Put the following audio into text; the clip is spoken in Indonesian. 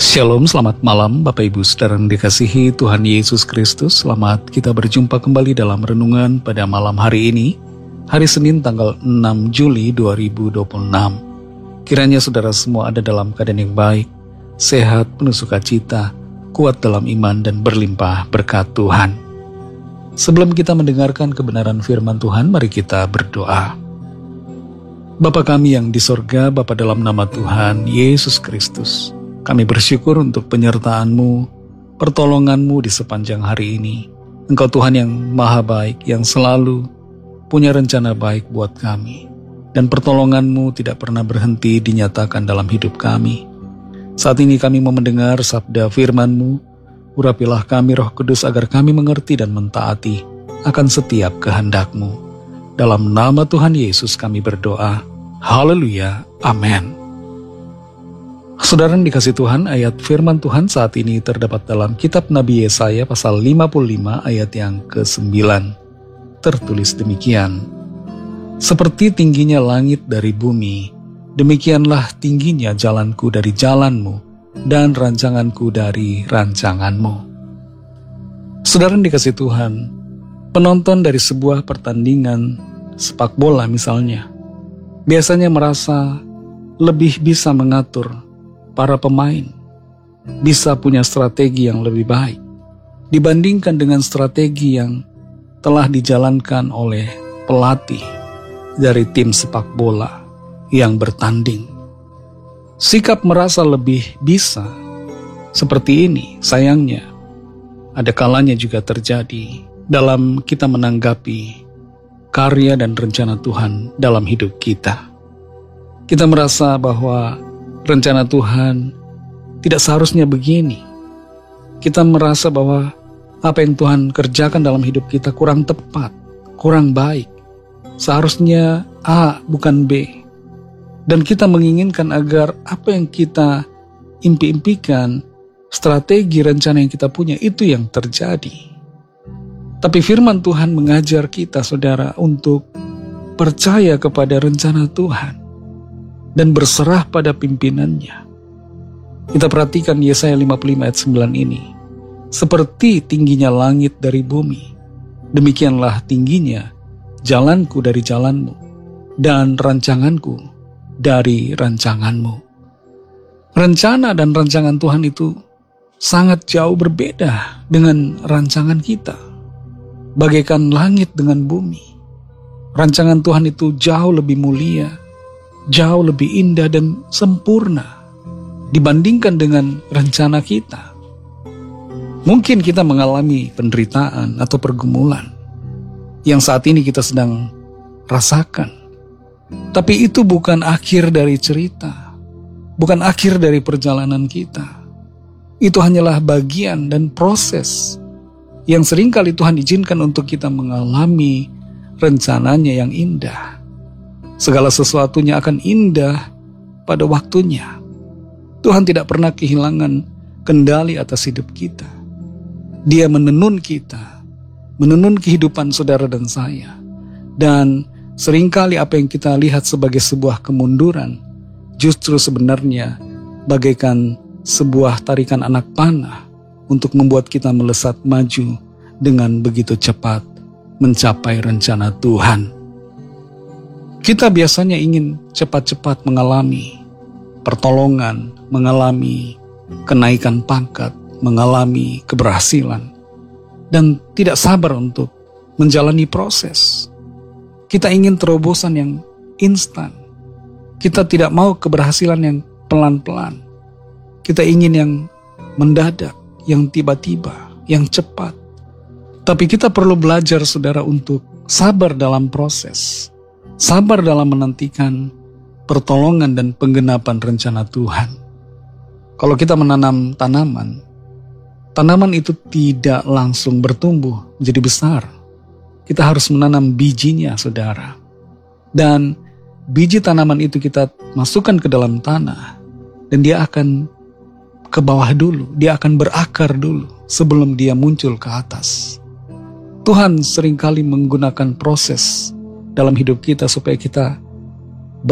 Shalom, selamat malam Bapak Ibu Saudara yang dikasihi Tuhan Yesus Kristus. Selamat kita berjumpa kembali dalam renungan pada malam hari ini, hari Senin tanggal 6 Juli 2026. Kiranya saudara semua ada dalam keadaan yang baik, sehat, penuh sukacita, kuat dalam iman dan berlimpah berkat Tuhan. Sebelum kita mendengarkan kebenaran firman Tuhan, mari kita berdoa. Bapa kami yang di sorga, Bapa dalam nama Tuhan Yesus Kristus, kami bersyukur untuk penyertaan-Mu, pertolongan-Mu di sepanjang hari ini. Engkau Tuhan yang maha baik, yang selalu punya rencana baik buat kami. Dan pertolongan-Mu tidak pernah berhenti dinyatakan dalam hidup kami. Saat ini kami mau mendengar sabda firman-Mu. Urapilah kami Roh Kudus agar kami mengerti dan mentaati akan setiap kehendak-Mu. Dalam nama Tuhan Yesus kami berdoa. Haleluya. Amin. Saudara yang dikasih Tuhan, ayat firman Tuhan saat ini terdapat dalam kitab Nabi Yesaya pasal 55 ayat yang ke-9. Tertulis demikian. Seperti tingginya langit dari bumi, demikianlah tingginya jalanku dari jalanmu, dan rancanganku dari rancanganmu. Saudara yang dikasih Tuhan, penonton dari sebuah pertandingan sepak bola misalnya, biasanya merasa lebih bisa mengatur para pemain, bisa punya strategi yang lebih baik dibandingkan dengan strategi yang telah dijalankan oleh pelatih dari tim sepak bola yang bertanding. Sikap merasa lebih bisa seperti ini, sayangnya, ada kalanya juga terjadi dalam kita menanggapi karya dan rencana Tuhan dalam hidup kita. Kita merasa bahwa rencana Tuhan tidak seharusnya begini. Kita merasa bahwa apa yang Tuhan kerjakan dalam hidup kita kurang tepat, kurang baik. Seharusnya A bukan B. Dan kita menginginkan agar apa yang kita impi-impikan, strategi rencana yang kita punya itu yang terjadi. Tapi firman Tuhan mengajar kita, saudara, untuk percaya kepada rencana Tuhan dan berserah pada pimpinannya. Kita perhatikan Yesaya 55 ayat 9 ini. Seperti tingginya langit dari bumi, demikianlah tingginya jalanku dari jalanmu, dan rancanganku dari rancanganmu. Rencana dan rancangan Tuhan itu sangat jauh berbeda dengan rancangan kita. Bagaikan langit dengan bumi. Rancangan Tuhan itu jauh lebih mulia, jauh lebih indah dan sempurna dibandingkan dengan rencana kita. Mungkin kita mengalami penderitaan atau pergumulan yang saat ini kita sedang rasakan. Tapi itu bukan akhir dari cerita, bukan akhir dari perjalanan kita. Itu hanyalah bagian dan proses yang seringkali Tuhan izinkan untuk kita mengalami rencananya yang indah. Segala sesuatunya akan indah pada waktunya. Tuhan tidak pernah kehilangan kendali atas hidup kita. Dia menenun kita, menenun kehidupan saudara dan saya. Dan seringkali apa yang kita lihat sebagai sebuah kemunduran, justru sebenarnya bagaikan sebuah tarikan anak panah untuk membuat kita melesat maju dengan begitu cepat mencapai rencana Tuhan. Kita biasanya ingin cepat-cepat mengalami pertolongan, mengalami kenaikan pangkat, mengalami keberhasilan, dan tidak sabar untuk menjalani proses. Kita ingin terobosan yang instan. Kita tidak mau keberhasilan yang pelan-pelan. Kita ingin yang mendadak, yang tiba-tiba, yang cepat. Tapi kita perlu belajar, saudara, untuk sabar dalam proses. Sabar dalam menantikan pertolongan dan penggenapan rencana Tuhan. Kalau kita menanam tanaman itu tidak langsung bertumbuh menjadi besar. Kita harus menanam bijinya, saudara. Dan biji tanaman itu kita masukkan ke dalam tanah. Dan dia akan ke bawah dulu, dia akan berakar dulu sebelum dia muncul ke atas. Tuhan seringkali menggunakan proses dalam hidup kita supaya kita